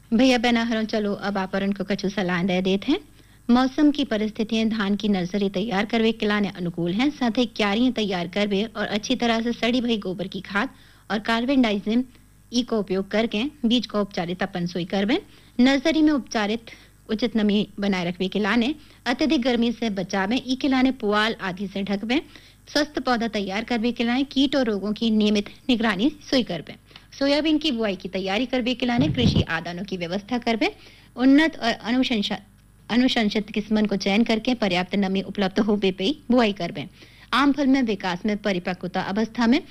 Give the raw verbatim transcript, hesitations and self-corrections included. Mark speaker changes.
Speaker 1: भैया बहना हरो चलो अब आपरन को कछु सलाह दे देते हैं। मौसम की परिस्थितियां धान की नर्सरी तैयार करवे के लाने अनुकूल हैं, साथ ही क्यारियां तैयार करवे और अच्छी तरह से सड़ी भई गोबर की खाद और कार्बन डाइजिम ई को उपयोग करके बीज को उपचारित अपन सोई करवे। नर्सरी में उपचारित उचित नमी बनाए रखवे के लाने अत्यधिक गर्मी से बचावे, ई के लाने पुआल आदि से ढकवे। स्वस्थ पौधा तैयार करवे के लाने कीट और रोगों की नियमित निगरानी सोई करवे। सोयाबीन की बुआई की तैयारी करवे के लाने कृषि आदानों की व्यवस्था करवे। उन्नत और अनुशंसा अनुशंसित किस्मन को चयन करके पर्याप्त नमी उपलब्ध हो पे बुआई करवे। आम फल में विकास में परिपक्वता अवस्था में